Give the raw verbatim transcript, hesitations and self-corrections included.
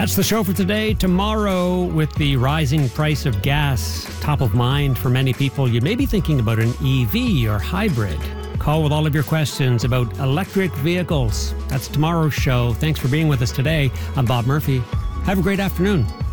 That's the show for today. Tomorrow, with the rising price of gas top of mind for many people, you may be thinking about an E V or hybrid. Call with all of your questions about electric vehicles. That's tomorrow's show. Thanks for being with us today. I'm Bob Murphy. Have a great afternoon.